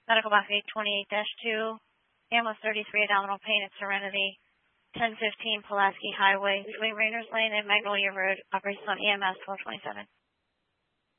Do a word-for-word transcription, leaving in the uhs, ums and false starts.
Medical box eight twenty-eight dash two, ambulance thirty-three, abdominal pain at Serenity, ten fifteen Pulaski Highway, between Rainers Lane and Magnolia Road, operations on E M S twelve twenty-seven.